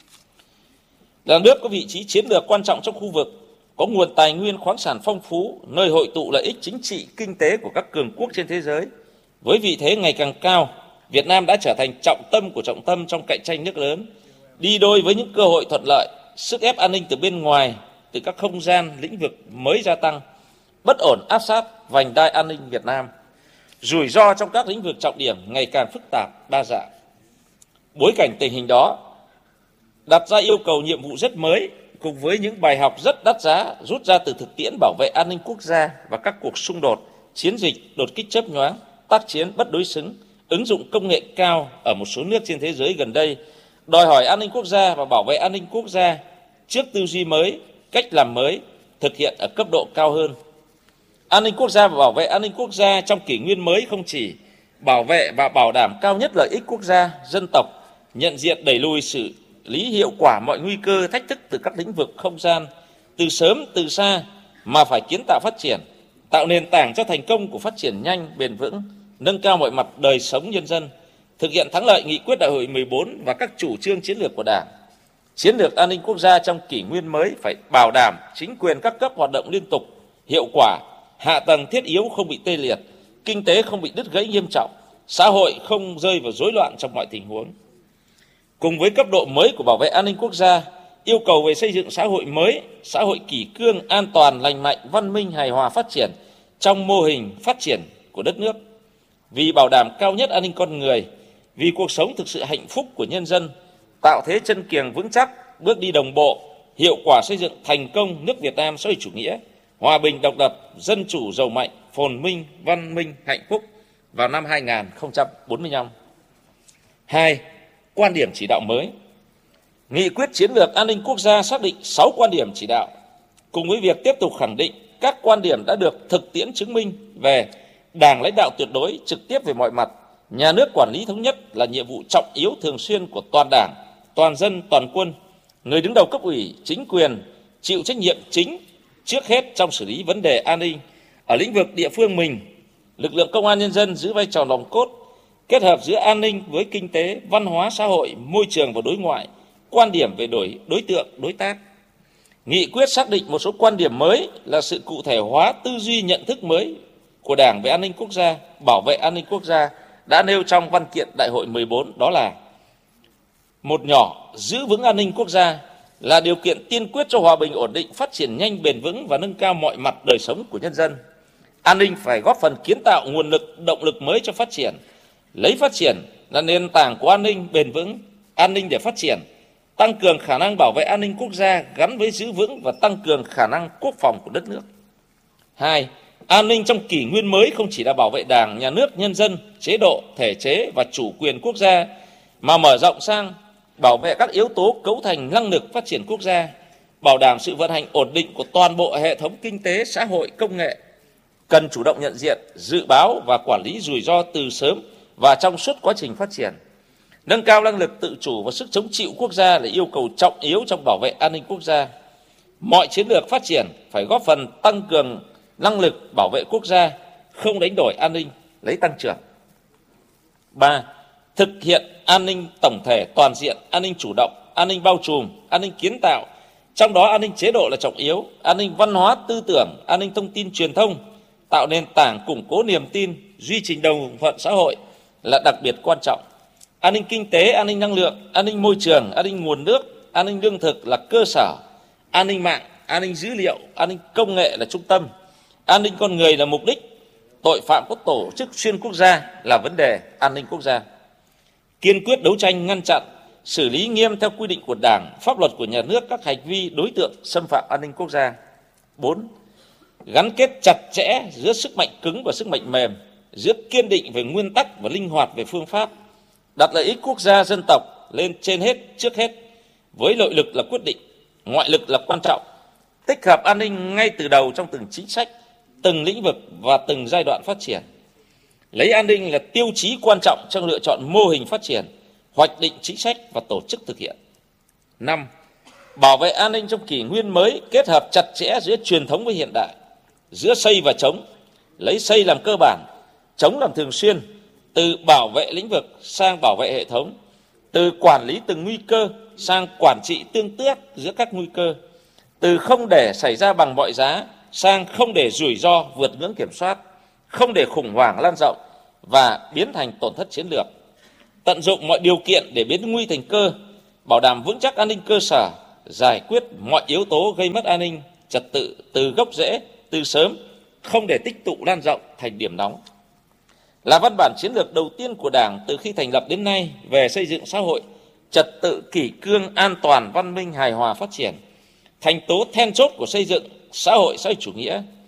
Là nước có vị trí chiến lược quan trọng trong khu vực, có nguồn tài nguyên khoáng sản phong phú, nơi hội tụ lợi ích chính trị, kinh tế của các cường quốc trên thế giới, với vị thế ngày càng cao, Việt Nam đã trở thành trọng tâm của trọng tâm trong cạnh tranh nước lớn, đi đôi với những cơ hội thuận lợi, sức ép an ninh từ bên ngoài, từ các không gian, lĩnh vực mới gia tăng, bất ổn áp sát vành đai an ninh Việt Nam. Rủi ro trong các lĩnh vực trọng điểm ngày càng phức tạp, đa dạng. Bối cảnh tình hình đó đặt ra yêu cầu nhiệm vụ rất mới, cùng với những bài học rất đắt giá rút ra từ thực tiễn bảo vệ an ninh quốc gia và các cuộc xung đột chiến dịch đột kích chớp nhoáng, tác chiến bất đối xứng, ứng dụng công nghệ cao ở một số nước trên thế giới gần đây, đòi hỏi an ninh quốc gia và bảo vệ an ninh quốc gia trước tư duy mới, cách làm mới, thực hiện ở cấp độ cao hơn. An ninh quốc gia và bảo vệ an ninh quốc gia trong kỷ nguyên mới không chỉ bảo vệ và bảo đảm cao nhất lợi ích quốc gia, dân tộc, nhận diện đẩy lùi xử lý hiệu quả mọi nguy cơ, thách thức từ các lĩnh vực không gian, từ sớm từ xa, mà phải kiến tạo phát triển, tạo nền tảng cho thành công của phát triển nhanh, bền vững, nâng cao mọi mặt đời sống nhân dân, thực hiện thắng lợi nghị quyết đại hội mười bốn và các chủ trương chiến lược của Đảng. Chiến lược an ninh quốc gia trong kỷ nguyên mới phải bảo đảm chính quyền các cấp hoạt động liên tục, hiệu quả, hạ tầng thiết yếu không bị tê liệt, kinh tế không bị đứt gãy nghiêm trọng, xã hội không rơi vào rối loạn trong mọi tình huống. Cùng với cấp độ mới của bảo vệ an ninh quốc gia, yêu cầu về xây dựng xã hội mới, xã hội kỷ cương, an toàn, lành mạnh, văn minh, hài hòa phát triển trong mô hình phát triển của đất nước. Vì bảo đảm cao nhất an ninh con người, vì cuộc sống thực sự hạnh phúc của nhân dân, tạo thế chân kiềng vững chắc, bước đi đồng bộ, hiệu quả xây dựng thành công nước Việt Nam xã hội chủ nghĩa, hòa bình, độc lập, dân chủ, giàu mạnh, phồn minh, văn minh, hạnh phúc vào năm hai nghìn không trăm bốn mươi lăm. Hai, quan điểm chỉ đạo mới. Nghị quyết chiến lược an ninh quốc gia xác định sáu quan điểm chỉ đạo, cùng với việc tiếp tục khẳng định các quan điểm đã được thực tiễn chứng minh về Đảng lãnh đạo tuyệt đối, trực tiếp về mọi mặt, nhà nước quản lý thống nhất là nhiệm vụ trọng yếu thường xuyên của toàn Đảng, toàn dân, toàn quân. Người đứng đầu cấp ủy, chính quyền chịu trách nhiệm chính trước hết trong xử lý vấn đề an ninh. Ở lĩnh vực địa phương mình, lực lượng công an nhân dân giữ vai trò nòng cốt, kết hợp giữa an ninh với kinh tế, văn hóa, xã hội, môi trường và đối ngoại, quan điểm về đối, đối tượng, đối tác. Nghị quyết xác định một số quan điểm mới là sự cụ thể hóa tư duy nhận thức mới của Đảng về an ninh quốc gia, bảo vệ an ninh quốc gia đã nêu trong văn kiện đại hội mười bốn, đó là: một nhỏ, giữ vững an ninh quốc gia là điều kiện tiên quyết cho hòa bình, ổn định, phát triển nhanh, bền vững và nâng cao mọi mặt đời sống của nhân dân. An ninh phải góp phần kiến tạo nguồn lực, động lực mới cho phát triển, lấy phát triển là nền tảng của an ninh bền vững. An ninh để phát triển, tăng cường khả năng bảo vệ an ninh quốc gia gắn với giữ vững và tăng cường khả năng quốc phòng của đất nước. Hai, an ninh trong kỷ nguyên mới không chỉ là bảo vệ Đảng, nhà nước, nhân dân, chế độ, thể chế và chủ quyền quốc gia, mà mở rộng sang bảo vệ các yếu tố cấu thành năng lực phát triển quốc gia, bảo đảm sự vận hành ổn định của toàn bộ hệ thống kinh tế, xã hội, công nghệ. Cần chủ động nhận diện, dự báo và quản lý rủi ro từ sớm và trong suốt quá trình phát triển. Nâng cao năng lực tự chủ và sức chống chịu quốc gia là yêu cầu trọng yếu trong bảo vệ an ninh quốc gia. Mọi chiến lược phát triển phải góp phần tăng cường năng lực bảo vệ quốc gia, không đánh đổi an ninh, lấy tăng trưởng. Ba, thực hiện an ninh tổng thể toàn diện, an ninh chủ động, an ninh bao trùm, an ninh kiến tạo, trong đó an ninh chế độ là trọng yếu, an ninh văn hóa tư tưởng, an ninh thông tin truyền thông, tạo nền tảng củng cố niềm tin, duy trì đồng thuận xã hội là đặc biệt quan trọng. An ninh kinh tế, an ninh năng lượng, an ninh môi trường, an ninh nguồn nước, an ninh lương thực là cơ sở, an ninh mạng, an ninh dữ liệu, an ninh công nghệ là trung tâm, an ninh con người là mục đích, tội phạm có tổ chức xuyên quốc gia là vấn đề an ninh quốc gia. Kiên quyết đấu tranh ngăn chặn, xử lý nghiêm theo quy định của Đảng, pháp luật của nhà nước các hành vi đối tượng xâm phạm an ninh quốc gia. Bốn, gắn kết chặt chẽ giữa sức mạnh cứng và sức mạnh mềm, giữa kiên định về nguyên tắc và linh hoạt về phương pháp, đặt lợi ích quốc gia dân tộc lên trên hết, trước hết, với nội lực là quyết định, ngoại lực là quan trọng, tích hợp an ninh ngay từ đầu trong từng chính sách, từng lĩnh vực và từng giai đoạn phát triển. Lấy an ninh là tiêu chí quan trọng trong lựa chọn mô hình phát triển, hoạch định chính sách và tổ chức thực hiện. Năm, bảo vệ an ninh trong kỷ nguyên mới kết hợp chặt chẽ giữa truyền thống với hiện đại, giữa xây và chống, lấy xây làm cơ bản, chống làm thường xuyên, từ bảo vệ lĩnh vực sang bảo vệ hệ thống, từ quản lý từng nguy cơ sang quản trị tương tác giữa các nguy cơ, từ không để xảy ra bằng mọi giá sang không để rủi ro vượt ngưỡng kiểm soát, không để khủng hoảng lan rộng và biến thành tổn thất chiến lược. Tận dụng mọi điều kiện để biến nguy thành cơ, bảo đảm vững chắc an ninh cơ sở, giải quyết mọi yếu tố gây mất an ninh trật tự từ gốc rễ, từ sớm, không để tích tụ lan rộng thành điểm nóng. Là văn bản chiến lược đầu tiên của Đảng từ khi thành lập đến nay về xây dựng xã hội trật tự, kỷ cương, an toàn, văn minh, hài hòa phát triển, thành tố then chốt của xây dựng xã hội xã hội chủ nghĩa.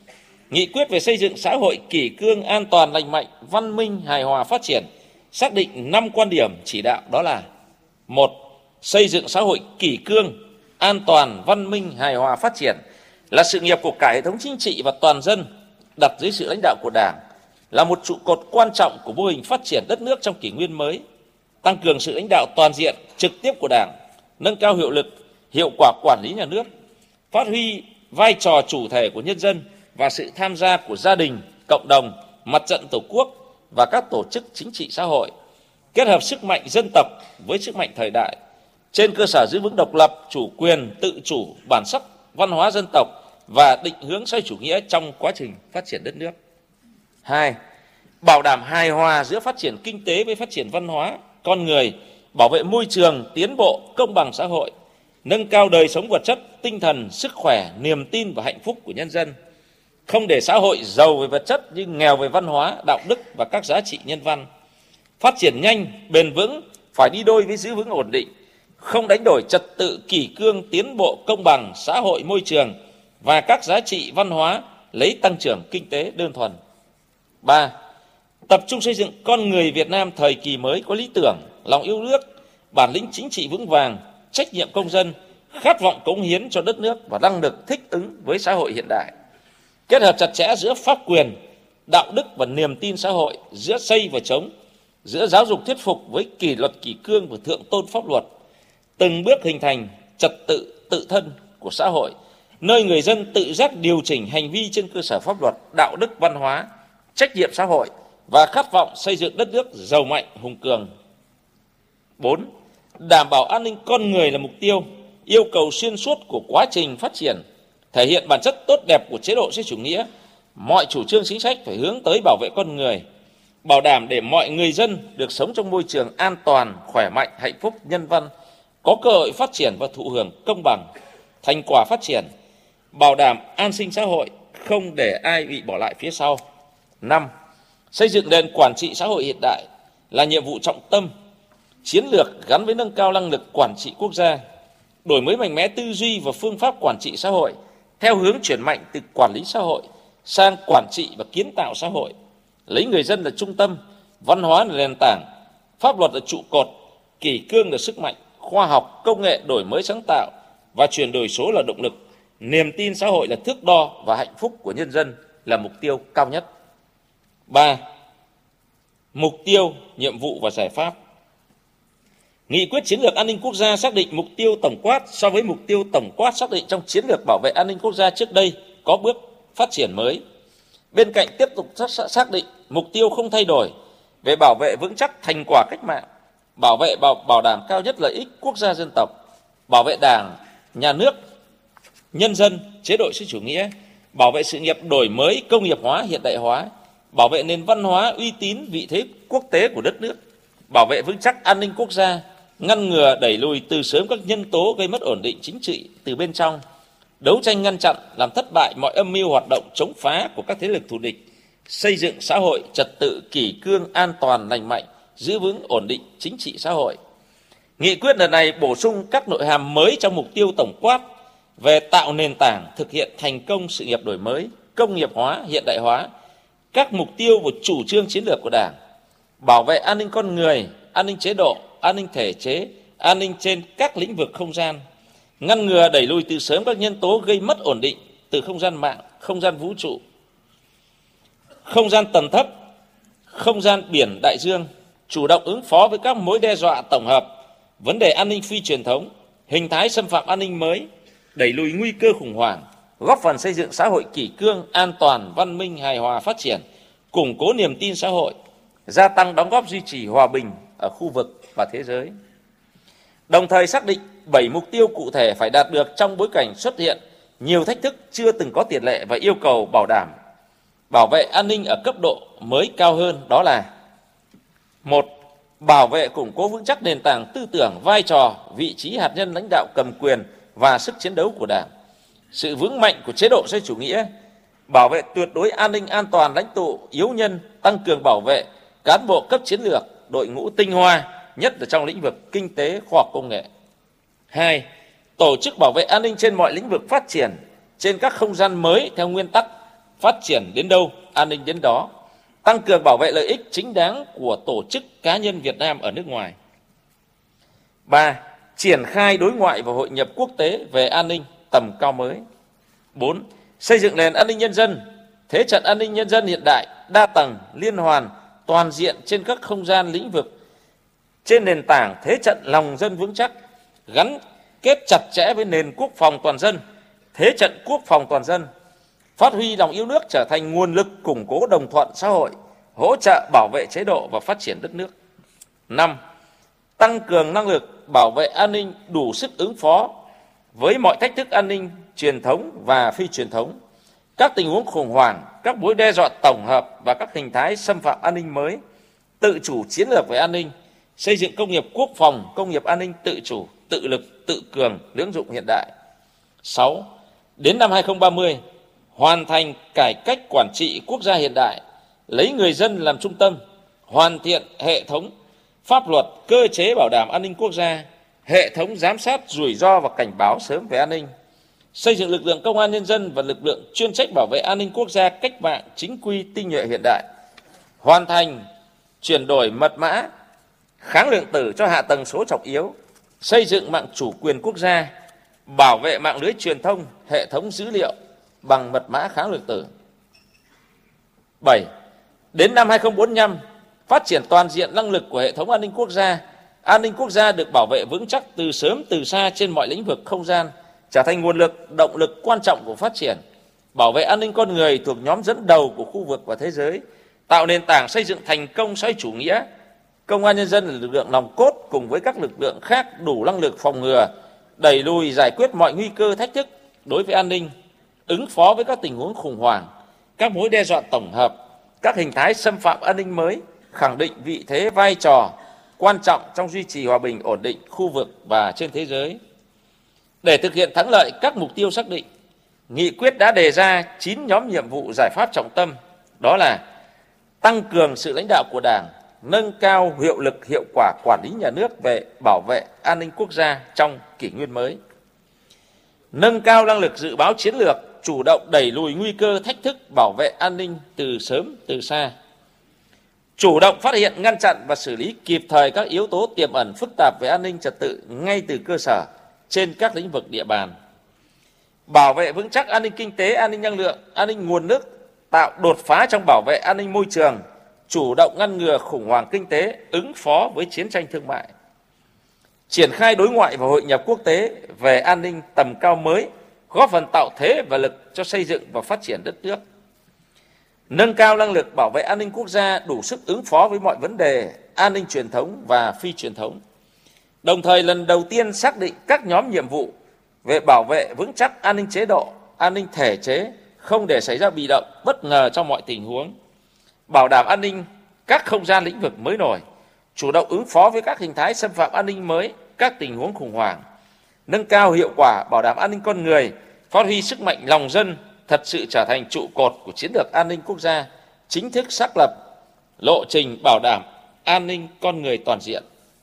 Nghị quyết về xây dựng xã hội kỷ cương, an toàn, lành mạnh, văn minh, hài hòa, phát triển xác định năm quan điểm chỉ đạo, đó là: một, xây dựng xã hội kỷ cương, an toàn, văn minh, hài hòa, phát triển là sự nghiệp của cả hệ thống chính trị và toàn dân, đặt dưới sự lãnh đạo của Đảng, là một trụ cột quan trọng của mô hình phát triển đất nước trong kỷ nguyên mới, tăng cường sự lãnh đạo toàn diện, trực tiếp của Đảng, nâng cao hiệu lực, hiệu quả quản lý nhà nước, phát huy vai trò chủ thể của nhân dân và sự tham gia của gia đình, cộng đồng, mặt trận Tổ quốc và các tổ chức chính trị xã hội, kết hợp sức mạnh dân tộc với sức mạnh thời đại, trên cơ sở giữ vững độc lập, chủ quyền, tự chủ, bản sắc văn hóa dân tộc và định hướng xã hội chủ nghĩa trong quá trình phát triển đất nước. Hai, bảo đảm hài hòa giữa phát triển kinh tế với phát triển văn hóa, con người, bảo vệ môi trường, tiến bộ, công bằng xã hội, nâng cao đời sống vật chất, tinh thần, sức khỏe, niềm tin và hạnh phúc của nhân dân. Không để xã hội giàu về vật chất nhưng nghèo về văn hóa, đạo đức và các giá trị nhân văn. Phát triển nhanh, bền vững phải đi đôi với giữ vững ổn định, không đánh đổi trật tự kỷ cương, tiến bộ, công bằng, xã hội, môi trường và các giá trị văn hóa lấy tăng trưởng kinh tế đơn thuần. Ba, tập trung xây dựng con người Việt Nam thời kỳ mới có lý tưởng, lòng yêu nước, bản lĩnh chính trị vững vàng, trách nhiệm công dân, khát vọng cống hiến cho đất nước và năng lực thích ứng với xã hội hiện đại. Kết hợp chặt chẽ giữa pháp quyền, đạo đức và niềm tin xã hội, giữa xây và chống, giữa giáo dục thuyết phục với kỷ luật kỷ cương và thượng tôn pháp luật, từng bước hình thành trật tự tự thân của xã hội, nơi người dân tự giác điều chỉnh hành vi trên cơ sở pháp luật, đạo đức, văn hóa, trách nhiệm xã hội và khát vọng xây dựng đất nước giàu mạnh, hùng cường. Bốn, đảm bảo an ninh con người là mục tiêu, yêu cầu xuyên suốt của quá trình phát triển, thể hiện bản chất tốt đẹp của chế độ xã hội chủ nghĩa. Mọi chủ trương chính sách phải hướng tới bảo vệ con người, bảo đảm để mọi người dân được sống trong môi trường an toàn, khỏe mạnh, hạnh phúc, nhân văn, có cơ hội phát triển và thụ hưởng công bằng thành quả phát triển, bảo đảm an sinh xã hội, không để ai bị bỏ lại phía sau. Năm, xây dựng nền quản trị xã hội hiện đại là nhiệm vụ trọng tâm, chiến lược gắn với nâng cao năng lực quản trị quốc gia, đổi mới mạnh mẽ tư duy và phương pháp quản trị xã hội theo hướng chuyển mạnh từ quản lý xã hội sang quản trị và kiến tạo xã hội, lấy người dân là trung tâm, văn hóa là nền tảng, pháp luật là trụ cột, kỷ cương là sức mạnh, khoa học, công nghệ đổi mới sáng tạo và chuyển đổi số là động lực, niềm tin xã hội là thước đo và hạnh phúc của nhân dân là mục tiêu cao nhất. Ba, mục tiêu, nhiệm vụ và giải pháp. Nghị quyết chiến lược an ninh quốc gia xác định mục tiêu tổng quát so với mục tiêu tổng quát xác định trong chiến lược bảo vệ an ninh quốc gia trước đây có bước phát triển mới. Bên cạnh tiếp tục xác định mục tiêu không thay đổi về bảo vệ vững chắc thành quả cách mạng, bảo vệ bảo, bảo đảm cao nhất lợi ích quốc gia dân tộc, bảo vệ Đảng, nhà nước, nhân dân, chế độ xã hội chủ nghĩa, bảo vệ sự nghiệp đổi mới, công nghiệp hóa, hiện đại hóa, bảo vệ nền văn hóa uy tín, vị thế quốc tế của đất nước, bảo vệ vững chắc an ninh quốc gia, ngăn ngừa đẩy lùi từ sớm các nhân tố gây mất ổn định chính trị từ bên trong, đấu tranh ngăn chặn làm thất bại mọi âm mưu hoạt động chống phá của các thế lực thù địch, xây dựng xã hội trật tự kỷ cương, an toàn, lành mạnh, giữ vững ổn định chính trị xã hội. Nghị quyết lần này bổ sung các nội hàm mới trong mục tiêu tổng quát về tạo nền tảng thực hiện thành công sự nghiệp đổi mới, công nghiệp hóa, hiện đại hóa, các mục tiêu và chủ trương chiến lược của Đảng, bảo vệ an ninh con người, an ninh chế độ, an ninh thể chế, an ninh trên các lĩnh vực không gian, ngăn ngừa đẩy lùi từ sớm các nhân tố gây mất ổn định từ không gian mạng, không gian vũ trụ, không gian tầng thấp, không gian biển đại dương, chủ động ứng phó với các mối đe dọa tổng hợp, vấn đề an ninh phi truyền thống, hình thái xâm phạm an ninh mới, đẩy lùi nguy cơ khủng hoảng, góp phần xây dựng xã hội kỷ cương, an toàn, văn minh, hài hòa, phát triển, củng cố niềm tin xã hội, gia tăng đóng góp duy trì hòa bình ở khu vực và thế giới. Đồng thời xác định bảy mục tiêu cụ thể phải đạt được trong bối cảnh xuất hiện nhiều thách thức chưa từng có tiền lệ và yêu cầu bảo đảm bảo vệ an ninh ở cấp độ mới cao hơn, đó là: một, bảo vệ củng cố vững chắc nền tảng tư tưởng, vai trò, vị trí hạt nhân lãnh đạo cầm quyền và sức chiến đấu của Đảng, sự vững mạnh của chế độ xã hội chủ nghĩa, bảo vệ tuyệt đối an ninh an toàn lãnh tụ, yếu nhân, tăng cường bảo vệ cán bộ cấp chiến lược, đội ngũ tinh hoa, nhất là trong lĩnh vực kinh tế, khoa học công nghệ. Hai, tổ chức bảo vệ an ninh trên mọi lĩnh vực phát triển, trên các không gian mới theo nguyên tắc phát triển đến đâu, an ninh đến đó, tăng cường bảo vệ lợi ích chính đáng của tổ chức cá nhân Việt Nam ở nước ngoài. ba. Triển khai đối ngoại và hội nhập quốc tế về an ninh tầm cao mới. bốn. Xây dựng nền an ninh nhân dân, thế trận an ninh nhân dân hiện đại, đa tầng, liên hoàn, toàn diện trên các không gian lĩnh vực, trên nền tảng thế trận lòng dân vững chắc, gắn kết chặt chẽ với nền quốc phòng toàn dân, thế trận quốc phòng toàn dân, phát huy lòng yêu nước trở thành nguồn lực củng cố đồng thuận xã hội, hỗ trợ bảo vệ chế độ và phát triển đất nước. năm. Tăng cường năng lực bảo vệ an ninh đủ sức ứng phó với mọi thách thức an ninh truyền thống và phi truyền thống, các tình huống khủng hoảng, các mối đe dọa tổng hợp và các hình thái xâm phạm an ninh mới, tự chủ chiến lược về an ninh, xây dựng công nghiệp quốc phòng, công nghiệp an ninh tự chủ, tự lực, tự cường, lưỡng dụng hiện đại. sáu. Đến năm hai không ba mươi, hoàn thành cải cách quản trị quốc gia hiện đại, lấy người dân làm trung tâm, hoàn thiện hệ thống pháp luật, cơ chế bảo đảm an ninh quốc gia, hệ thống giám sát rủi ro và cảnh báo sớm về an ninh, xây dựng lực lượng công an nhân dân và lực lượng chuyên trách bảo vệ an ninh quốc gia cách mạng chính quy tinh nhuệ hiện đại, hoàn thành chuyển đổi mật mã, kháng lượng tử cho hạ tầng số trọng yếu, xây dựng mạng chủ quyền quốc gia, bảo vệ mạng lưới truyền thông, hệ thống dữ liệu bằng mật mã kháng lượng tử. bảy. Đến năm hai không bốn lăm, phát triển toàn diện năng lực của hệ thống an ninh quốc gia. An ninh quốc gia được bảo vệ vững chắc từ sớm từ xa trên mọi lĩnh vực không gian, trở thành nguồn lực, động lực quan trọng của phát triển. Bảo vệ an ninh con người thuộc nhóm dẫn đầu của khu vực và thế giới, tạo nền tảng xây dựng thành công xã hội chủ nghĩa. Công an nhân dân là lực lượng nòng cốt cùng với các lực lượng khác đủ năng lực phòng ngừa, đẩy lùi giải quyết mọi nguy cơ thách thức đối với an ninh, ứng phó với các tình huống khủng hoảng, các mối đe dọa tổng hợp, các hình thái xâm phạm an ninh mới, khẳng định vị thế vai trò quan trọng trong duy trì hòa bình ổn định khu vực và trên thế giới. Để thực hiện thắng lợi các mục tiêu xác định, nghị quyết đã đề ra chín nhóm nhiệm vụ giải pháp trọng tâm, đó là tăng cường sự lãnh đạo của Đảng, nâng cao hiệu lực hiệu quả quản lý nhà nước về bảo vệ an ninh quốc gia trong kỷ nguyên mới, nâng cao năng lực dự báo chiến lược, chủ động đẩy lùi nguy cơ thách thức bảo vệ an ninh từ sớm từ xa, chủ động phát hiện, ngăn chặn và xử lý kịp thời các yếu tố tiềm ẩn phức tạp về an ninh trật tự ngay từ cơ sở trên các lĩnh vực địa bàn, bảo vệ vững chắc an ninh kinh tế, an ninh năng lượng, an ninh nguồn nước, tạo đột phá trong bảo vệ an ninh môi trường, chủ động ngăn ngừa khủng hoảng kinh tế, ứng phó với chiến tranh thương mại, triển khai đối ngoại và hội nhập quốc tế về an ninh tầm cao mới, góp phần tạo thế và lực cho xây dựng và phát triển đất nước, nâng cao năng lực bảo vệ an ninh quốc gia đủ sức ứng phó với mọi vấn đề an ninh truyền thống và phi truyền thống. Đồng thời lần đầu tiên xác định các nhóm nhiệm vụ về bảo vệ vững chắc an ninh chế độ, an ninh thể chế, không để xảy ra bị động, bất ngờ trong mọi tình huống, bảo đảm an ninh các không gian lĩnh vực mới nổi, chủ động ứng phó với các hình thái xâm phạm an ninh mới, các tình huống khủng hoảng, nâng cao hiệu quả bảo đảm an ninh con người, phát huy sức mạnh lòng dân, thật sự trở thành trụ cột của chiến lược an ninh quốc gia, chính thức xác lập lộ trình bảo đảm an ninh con người toàn diện.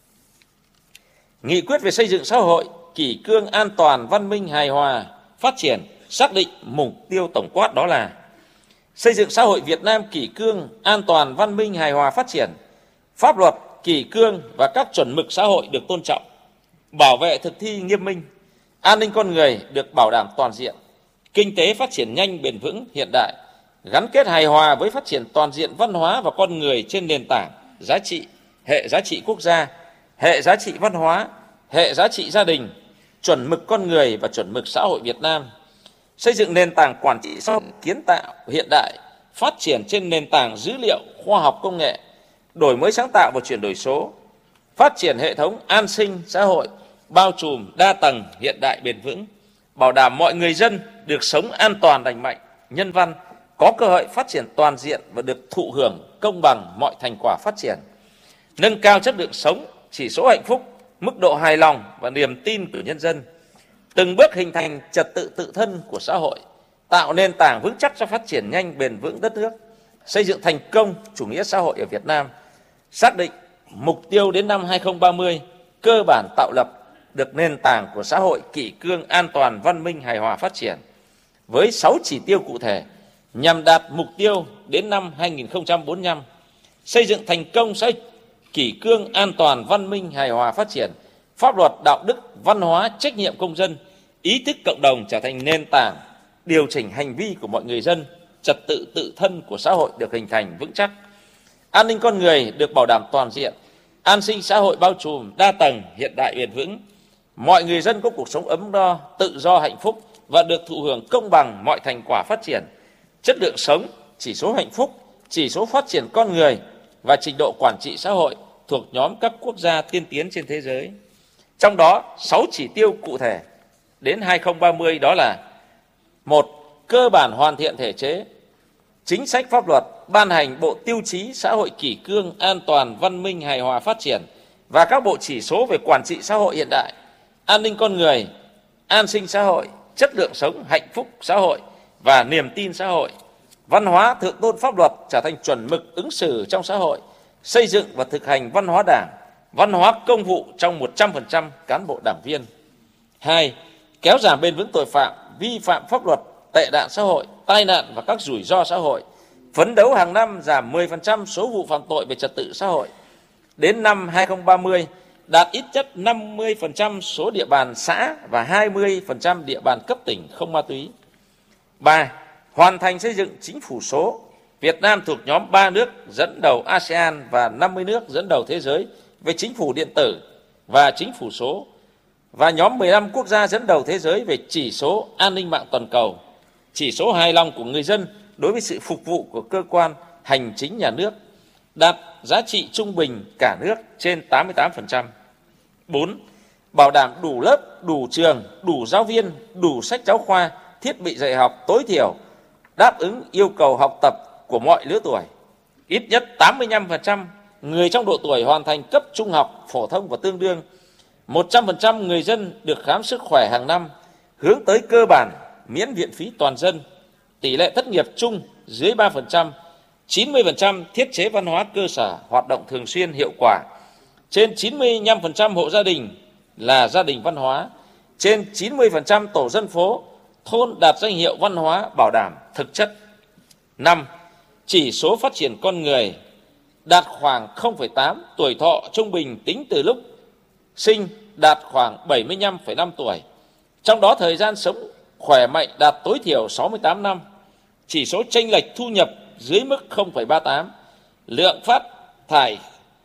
Nghị quyết về xây dựng xã hội kỷ cương, an toàn, văn minh, hài hòa, phát triển xác định mục tiêu tổng quát, đó là xây dựng xã hội Việt Nam kỷ cương, an toàn, văn minh, hài hòa, phát triển, pháp luật, kỷ cương và các chuẩn mực xã hội được tôn trọng, bảo vệ thực thi nghiêm minh, an ninh con người được bảo đảm toàn diện, kinh tế phát triển nhanh, bền vững, hiện đại, gắn kết hài hòa với phát triển toàn diện văn hóa và con người trên nền tảng giá trị, hệ giá trị quốc gia, hệ giá trị văn hóa, hệ giá trị gia đình, chuẩn mực con người và chuẩn mực xã hội Việt Nam, xây dựng nền tảng quản trị xã hội kiến tạo hiện đại, phát triển trên nền tảng dữ liệu, khoa học công nghệ, đổi mới sáng tạo và chuyển đổi số, phát triển hệ thống an sinh xã hội bao trùm, đa tầng, hiện đại, bền vững, bảo đảm mọi người dân được sống an toàn, lành mạnh, nhân văn, có cơ hội phát triển toàn diện và được thụ hưởng công bằng mọi thành quả phát triển, nâng cao chất lượng sống, chỉ số hạnh phúc, mức độ hài lòng và niềm tin của nhân dân, từng bước hình thành trật tự tự thân của xã hội, tạo nền tảng vững chắc cho phát triển nhanh, bền vững đất nước, xây dựng thành công chủ nghĩa xã hội ở Việt Nam, xác định mục tiêu đến năm hai không ba mươi cơ bản tạo lập được nền tảng của xã hội kỷ cương, an toàn, văn minh, hài hòa, phát triển với sáu chỉ tiêu cụ thể nhằm đạt mục tiêu đến năm hai nghìn không trăm bốn mươi lăm, xây dựng thành công xã hội kỷ cương, an toàn, văn minh, hài hòa, phát triển, pháp luật, đạo đức, văn hóa, trách nhiệm công dân, ý thức cộng đồng trở thành nền tảng điều chỉnh hành vi của mọi người dân, trật tự tự thân của xã hội được hình thành vững chắc, an ninh con người được bảo đảm toàn diện, an sinh xã hội bao trùm, đa tầng, hiện đại, bền vững, mọi người dân có cuộc sống ấm no, tự do, hạnh phúc và được thụ hưởng công bằng mọi thành quả phát triển, chất lượng sống, chỉ số hạnh phúc, chỉ số phát triển con người và trình độ quản trị xã hội thuộc nhóm các quốc gia tiên tiến trên thế giới. Trong đó, sáu chỉ tiêu cụ thể đến hai nghìn không trăm ba mươi đó là: một. Cơ bản hoàn thiện thể chế, chính sách pháp luật, ban hành bộ tiêu chí xã hội kỷ cương, an toàn, văn minh, hài hòa, phát triển và các bộ chỉ số về quản trị xã hội hiện đại, an ninh con người, an sinh xã hội, chất lượng sống, hạnh phúc xã hội và niềm tin xã hội. Văn hóa thượng tôn pháp luật trở thành chuẩn mực ứng xử trong xã hội, xây dựng và thực hành văn hóa đảng, văn hóa công vụ trong một trăm phần trăm cán bộ đảng viên. Hai. Kéo giảm bền vững tội phạm, vi phạm pháp luật, tệ nạn xã hội, tai nạn và các rủi ro xã hội. Phấn đấu hàng năm giảm mười phần trăm số vụ phạm tội về trật tự xã hội. Đến năm hai nghìn không trăm ba mươi, đạt ít nhất năm mươi phần trăm số địa bàn xã và hai mươi phần trăm địa bàn cấp tỉnh không ma túy. Ba. Hoàn thành xây dựng chính phủ số. Việt Nam thuộc nhóm ba nước dẫn đầu a sê an và năm mươi nước dẫn đầu thế giới về chính phủ điện tử và chính phủ số, và nhóm mười lăm quốc gia dẫn đầu thế giới về chỉ số an ninh mạng toàn cầu, chỉ số hài lòng của người dân đối với sự phục vụ của cơ quan hành chính nhà nước, đạt giá trị trung bình cả nước trên tám mươi tám phần trăm. Bốn. Bảo đảm đủ lớp, đủ trường, đủ giáo viên, đủ sách giáo khoa, thiết bị dạy học tối thiểu, đáp ứng yêu cầu học tập của mọi lứa tuổi. Ít nhất tám mươi lăm phần trăm người trong độ tuổi hoàn thành cấp trung học, phổ thông và tương đương. một trăm phần trăm người dân được khám sức khỏe hàng năm, hướng tới cơ bản miễn viện phí toàn dân, tỷ lệ thất nghiệp chung dưới ba phần trăm, chín mươi phần trăm thiết chế văn hóa cơ sở hoạt động thường xuyên hiệu quả, trên chín mươi lăm phần trăm hộ gia đình là gia đình văn hóa, trên chín mươi phần trăm tổ dân phố, thôn đạt danh hiệu văn hóa bảo đảm thực chất. Năm. Chỉ số phát triển con người đạt khoảng không phẩy tám, tuổi thọ trung bình tính từ lúc sinh đạt khoảng bảy mươi lăm phẩy năm tuổi. Trong đó thời gian sống khỏe mạnh đạt tối thiểu sáu mươi tám năm. Chỉ số chênh lệch thu nhập dưới mức không phẩy ba mươi tám. Lượng phát thải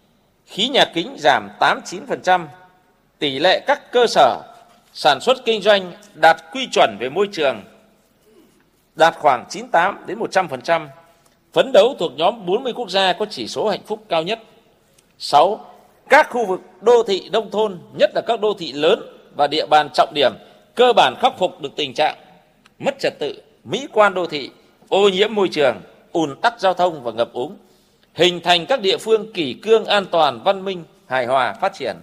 khí nhà kính giảm tám mươi chín phần trăm. Tỷ lệ các cơ sở sản xuất kinh doanh đạt quy chuẩn về môi trường đạt khoảng chín mươi tám đến một trăm phần trăm. Phấn đấu thuộc nhóm bốn mươi quốc gia có chỉ số hạnh phúc cao nhất. Sáu. Các khu vực đô thị nông thôn, nhất là các đô thị lớn và địa bàn trọng điểm, cơ bản khắc phục được tình trạng mất trật tự, mỹ quan đô thị, ô nhiễm môi trường, ùn tắc giao thông và ngập úng, hình thành các địa phương kỷ cương, an toàn, văn minh, hài hòa, phát triển.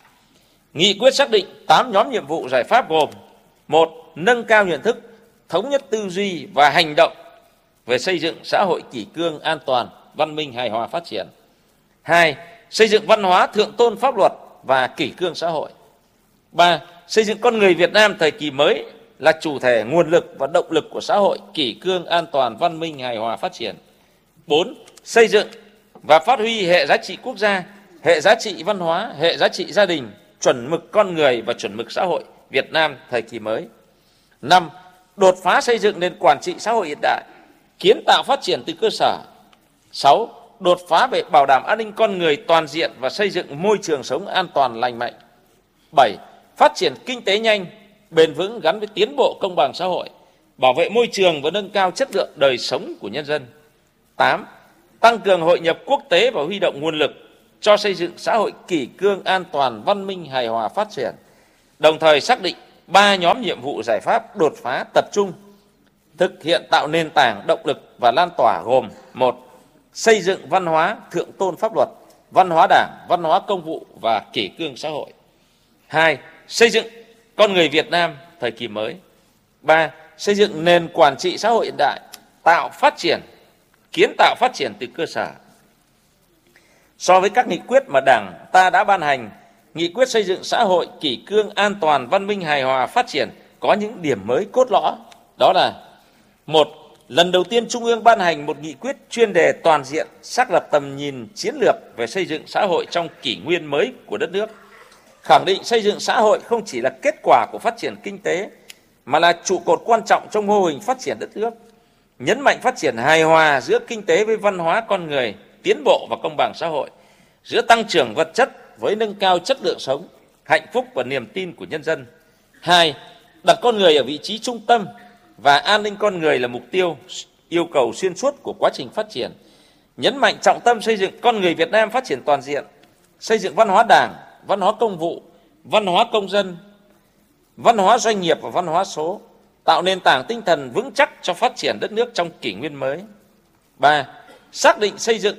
Nghị quyết xác định tám nhóm nhiệm vụ giải pháp gồm: một. Nâng cao nhận thức, thống nhất tư duy và hành động về xây dựng xã hội kỷ cương, an toàn, văn minh, hài hòa, phát triển. Hai. Xây dựng văn hóa thượng tôn pháp luật và kỷ cương xã hội. Ba. Xây dựng con người Việt Nam thời kỳ mới là chủ thể, nguồn lực và động lực của xã hội kỷ cương, an toàn, văn minh, hài hòa, phát triển. Bốn. Xây dựng và phát huy hệ giá trị quốc gia, hệ giá trị văn hóa, hệ giá trị gia đình, chuẩn mực con người và chuẩn mực xã hội Việt Nam thời kỳ mới. Năm. Đột phá xây dựng nền quản trị xã hội hiện đại, kiến tạo phát triển từ cơ sở. Sáu. Đột phá về bảo đảm an ninh con người toàn diện và xây dựng môi trường sống an toàn lành mạnh. Bảy. Phát triển kinh tế nhanh, bền vững gắn với tiến bộ công bằng xã hội, bảo vệ môi trường và nâng cao chất lượng đời sống của nhân dân. Tám. Tăng cường hội nhập quốc tế và huy động nguồn lực cho xây dựng xã hội kỷ cương, an toàn, văn minh, hài hòa, phát triển. Đồng thời xác định ba nhóm nhiệm vụ giải pháp đột phá tập trung thực hiện tạo nền tảng, động lực và lan tỏa gồm: một. Xây dựng văn hóa thượng tôn pháp luật, văn hóa đảng, văn hóa công vụ và kỷ cương xã hội. Hai. Xây dựng con người Việt Nam thời kỳ mới. Ba. Xây dựng nền quản trị xã hội hiện đại, tạo phát triển, kiến tạo phát triển từ cơ sở. So với các nghị quyết mà Đảng ta đã ban hành, nghị quyết xây dựng xã hội kỷ cương, an toàn, văn minh, hài hòa, phát triển có những điểm mới cốt lõi. Đó là: một. lần đầu tiên Trung ương ban hành một nghị quyết chuyên đề toàn diện xác lập tầm nhìn chiến lược về xây dựng xã hội trong kỷ nguyên mới của đất nước, khẳng định xây dựng xã hội không chỉ là kết quả của phát triển kinh tế, mà là trụ cột quan trọng trong mô hình phát triển đất nước, nhấn mạnh phát triển hài hòa giữa kinh tế với văn hóa con người, tiến bộ và công bằng xã hội, giữa tăng trưởng vật chất với nâng cao chất lượng sống, hạnh phúc và niềm tin của nhân dân. Hai, đặt con người ở vị trí trung tâm và an ninh con người là mục tiêu, yêu cầu xuyên suốt của quá trình phát triển, nhấn mạnh trọng tâm xây dựng con người Việt Nam phát triển toàn diện, xây dựng văn hóa đảng, văn hóa công vụ, văn hóa công dân, văn hóa doanh nghiệp và văn hóa số, tạo nền tảng tinh thần vững chắc cho phát triển đất nước trong kỷ nguyên mới. Ba, xác định xây dựng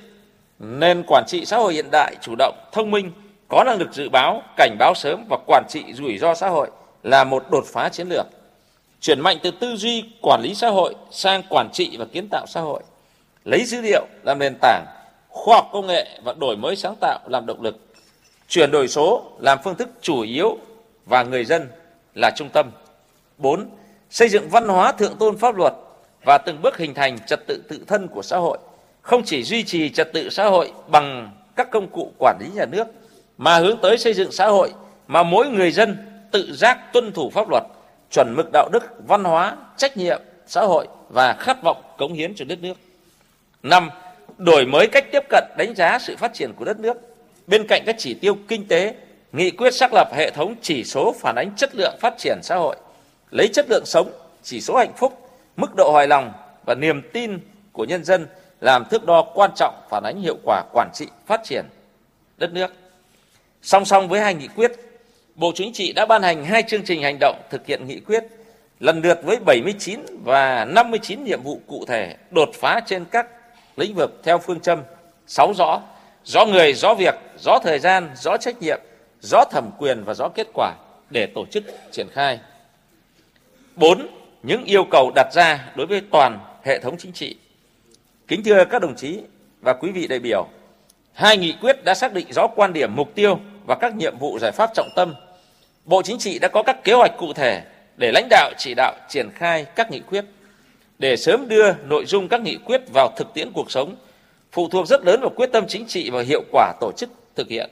nền quản trị xã hội hiện đại, chủ động, thông minh, có năng lực dự báo, cảnh báo sớm và quản trị rủi ro xã hội là một đột phá chiến lược. Chuyển mạnh từ tư duy quản lý xã hội sang quản trị và kiến tạo xã hội, lấy dữ liệu làm nền tảng, khoa học công nghệ và đổi mới sáng tạo làm động lực, chuyển đổi số làm phương thức chủ yếu và người dân là trung tâm. Bốn, xây dựng văn hóa thượng tôn pháp luật và từng bước hình thành trật tự tự thân của xã hội, không chỉ duy trì trật tự xã hội bằng các công cụ quản lý nhà nước, mà hướng tới xây dựng xã hội mà mỗi người dân tự giác tuân thủ pháp luật, chuẩn mực đạo đức, văn hóa, trách nhiệm xã hội và khát vọng cống hiến cho đất nước. Năm, đổi mới cách tiếp cận đánh giá sự phát triển của đất nước. Bên cạnh các chỉ tiêu kinh tế, nghị quyết xác lập hệ thống chỉ số phản ánh chất lượng phát triển xã hội, lấy chất lượng sống, chỉ số hạnh phúc, mức độ hài lòng và niềm tin của nhân dân làm thước đo quan trọng phản ánh hiệu quả quản trị phát triển đất nước. Song song với hai nghị quyết, Bộ Chính trị đã ban hành hai chương trình hành động thực hiện nghị quyết, lần lượt với bảy mươi chín và năm mươi chín nhiệm vụ cụ thể đột phá trên các lĩnh vực theo phương châm sáu rõ: rõ người, rõ việc, rõ thời gian, rõ trách nhiệm, rõ thẩm quyền và rõ kết quả để tổ chức triển khai. Bốn, những yêu cầu đặt ra đối với toàn hệ thống chính trị. Kính thưa các đồng chí và quý vị đại biểu, hai nghị quyết đã xác định rõ quan điểm, mục tiêu và các nhiệm vụ giải pháp trọng tâm. Bộ Chính trị đã có các kế hoạch cụ thể để lãnh đạo chỉ đạo triển khai các nghị quyết. Để sớm đưa nội dung các nghị quyết vào thực tiễn cuộc sống, phụ thuộc rất lớn vào quyết tâm chính trị và hiệu quả tổ chức thực hiện.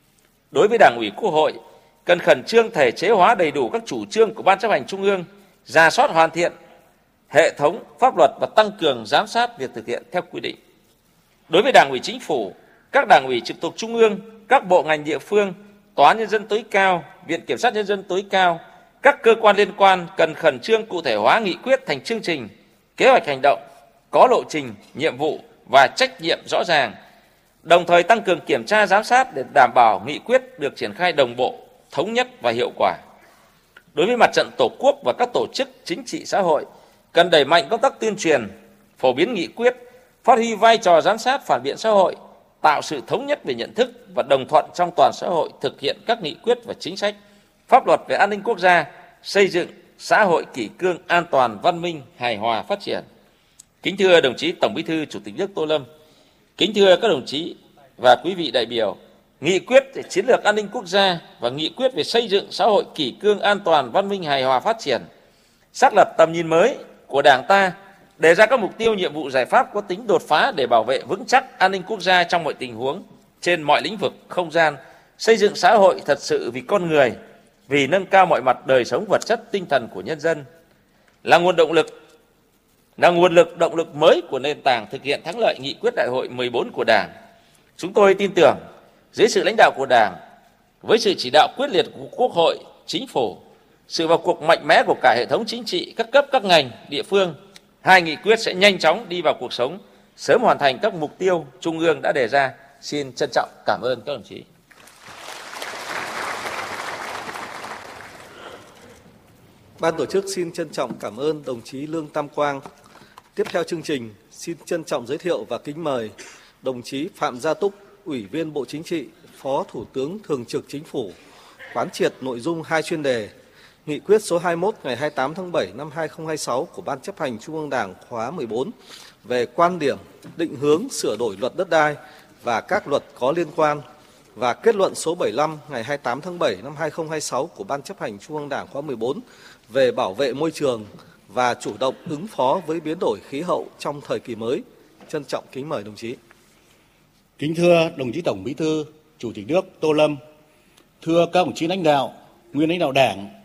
Đối với Đảng ủy Quốc hội, cần khẩn trương thể chế hóa đầy đủ các chủ trương của Ban Chấp hành Trung ương, rà soát hoàn thiện hệ thống pháp luật và tăng cường giám sát việc thực hiện theo quy định. Đối với Đảng ủy Chính phủ, các Đảng ủy trực thuộc Trung ương, các bộ ngành địa phương, Tòa án Nhân dân tối cao, Viện Kiểm sát Nhân dân tối cao, các cơ quan liên quan cần khẩn trương cụ thể hóa nghị quyết thành chương trình, kế hoạch hành động, có lộ trình, nhiệm vụ và trách nhiệm rõ ràng, đồng thời tăng cường kiểm tra giám sát để đảm bảo nghị quyết được triển khai đồng bộ, thống nhất và hiệu quả. Đối với mặt trận Tổ quốc và các tổ chức chính trị xã hội, cần đẩy mạnh công tác tuyên truyền, phổ biến nghị quyết, phát huy vai trò giám sát phản biện xã hội, tạo sự thống nhất về nhận thức và đồng thuận trong toàn xã hội thực hiện các nghị quyết và chính sách, pháp luật về an ninh quốc gia, xây dựng xã hội kỷ cương, an toàn, văn minh, hài hòa, phát triển. Kính thưa đồng chí Tổng Bí thư Chủ tịch nước Tô Lâm, kính thưa các đồng chí và quý vị đại biểu, nghị quyết về chiến lược an ninh quốc gia và nghị quyết về xây dựng xã hội kỷ cương, an toàn, văn minh, hài hòa, phát triển xác lập tầm nhìn mới của Đảng ta, đề ra các mục tiêu, nhiệm vụ, giải pháp có tính đột phá để bảo vệ vững chắc an ninh quốc gia trong mọi tình huống, trên mọi lĩnh vực, không gian, xây dựng xã hội thật sự vì con người, vì nâng cao mọi mặt đời sống vật chất, tinh thần của nhân dân, là nguồn động lực, là nguồn lực động lực mới của nền tảng thực hiện thắng lợi nghị quyết đại hội mười bốn của Đảng. Chúng tôi tin tưởng dưới sự lãnh đạo của Đảng, với sự chỉ đạo quyết liệt của Quốc hội, Chính phủ, sự vào cuộc mạnh mẽ của cả hệ thống chính trị, các cấp, các ngành, địa phương, hai nghị quyết sẽ nhanh chóng đi vào cuộc sống, sớm hoàn thành các mục tiêu Trung ương đã đề ra. Xin trân trọng cảm ơn các đồng chí. Ban tổ chức xin trân trọng cảm ơn đồng chí Lương Tam Quang. Tiếp theo chương trình, xin trân trọng giới thiệu và kính mời đồng chí Phạm Gia Túc, Ủy viên Bộ Chính trị, Phó Thủ tướng Thường trực Chính phủ, quán triệt nội dung hai chuyên đề, nghị quyết số hai mươi mốt ngày hai mươi tám tháng bảy năm hai nghìn không trăm hai mươi sáu của Ban Chấp hành Trung ương Đảng khóa mười bốn về quan điểm, định hướng sửa đổi luật đất đai và các luật có liên quan, và kết luận số bảy mươi lăm ngày hai mươi tám tháng bảy năm hai nghìn không trăm hai mươi sáu của Ban Chấp hành Trung ương Đảng khóa mười bốn về bảo vệ môi trường và chủ động ứng phó với biến đổi khí hậu trong thời kỳ mới. Trân trọng kính mời đồng chí. Kính thưa đồng chí Tổng Bí thư, Chủ tịch nước Tô Lâm, thưa các đồng chí lãnh đạo, nguyên lãnh đạo Đảng,